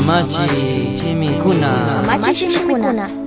Samachi chimikuna.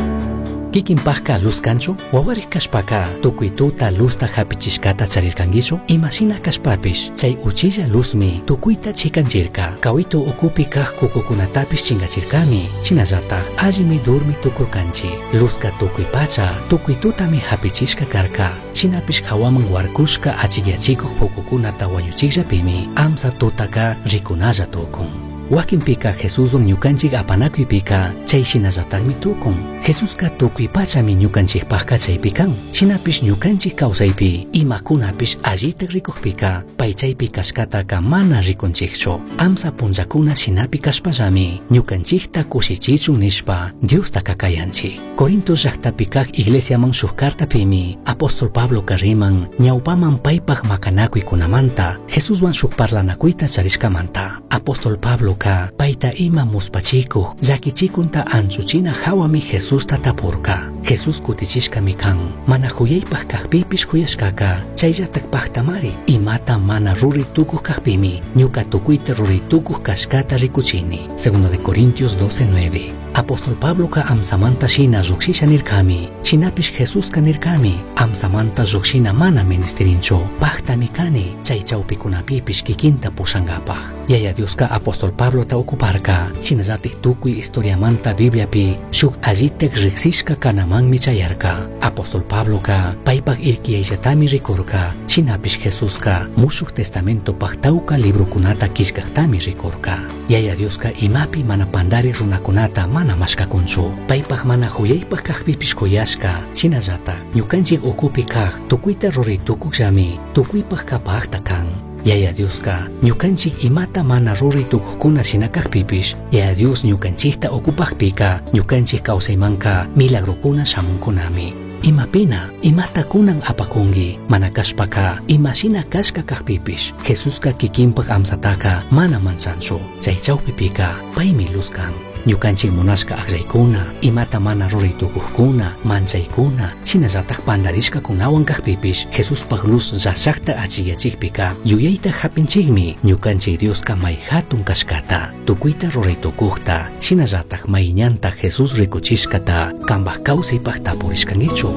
Kikinpajka luz kanchu, wawarik kashpaka, tukuituta luzta hapichishkata charirkangichu, imashina kashpapish, chay uchilla luzmi, tukuita chikanchirka, kawito ukupi kaq kukukunatapish chingachirkami, chinallatak, allimi durmi tukurkanchi, luzka tukuypacha, tukuitutami hapichishka karka, chinapish hawaman warkushka achigyachikuq pukukunata wañuchikllapimi, amsa tutaka rikunalla tukun. Wakinpika Jesuswan ñukanchik apanakuypika chayshinallataqmi tukun. Jesuska tukuypachami ñukanchikpaqqa chaypi kan. Shinapish ñukanchik kawsaypi imakunapish allita rikuqpika pay chaypi kashkataka mana rikunchikchu. Amsa punllakuna shinapi kashpallami ñukanchikta kushichichun nishpa Diosta kakayanchik. Corintos llaqtapi kaq iglesiaman shuk cartapimi Apóstol Pablo kariman ñawpaman paypaq makanakuykunamanta Jesuswan shuk parlanakuyta charishkamanta. Apóstol Pablo paita ima muspachikuq llakichikunta anchuchina hawami Jesusta tapurka. Jesus kutichishkami kan, mana huyaypaq kaqpipish huyashkaka, chayllatak paqtamari, imata mana ruritukuq kaqpimi, ñuka tukuyta ruritukuq kashkata rikuchini. Segundo de Corintios 12:9. Apóstol Pablo ka amsamanta shina rukshisha nirkami, shinapish Jesus ka nirkami, amsamanta rukshina mana ministerincho, pahtami kani, chay chawpikunapipish kikinta pushangapaq. Yaya Dios ka Apóstol Pablo ta okuparka, shinallatik tukuy historiamanta Bibliapi, shuk allitek riksishka kanamanmi chayarka. Apóstol Pablo ka paypaq irkiyayshatami rikurka, shinapish Jesus ka mushuk testamento pahtauka librukunata kishkaqtami rikurka. Yaya Dios ka imapi mana pandari runakunata mana mashkakunchu, paypaq mana huyaypaq kaqpipish kuyashka, shinallatak ñukanchik ukupi kaq tukuyta ruritukuqllami tukuypaq kapaqta kan. Yaya Dios ka ñukanchik imata mana ruritukuqkuna shina kaqpipish, Yaya Dios ñukanchikta okupaqpika ñukanchik kawsaymanka milagrokuna shamunkunami. Imapina, imata kunan apakungi, mana kashpaka, imashina kashka kaqpipish, Jesuska kikinpaq amsataka mana manchanchu, chay chawpipika paymi luzkan. Ñukanchik munashka aqllaykuna, imata mana ruritukuqkuna, manchaykuna, shinallatak pandarishkakunawan kaqpipish, Jesuspaq luz llashaqta achigyachikpika, yuyayta hapinchikmi, ñukanchik Dioska may hatun kashkata, tukuyta ruritukuqta, shinallatak mayñanta Jesus rikuchishkata, kanpaq kawsaypaq tapurishkankichu.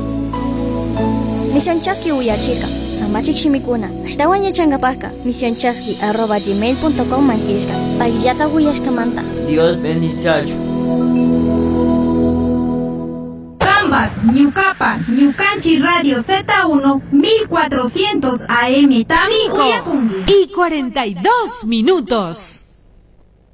Misión Chasqui uyachirka, samachik shimikuna, ashtawan yachangapaka, misionchasqui@gmail.com mankishka, pagillata uyashkamanta. Dios bendice. Tambac, Ñucapa, Ñucanchi Radio Z1, 1400 AM, 5:42.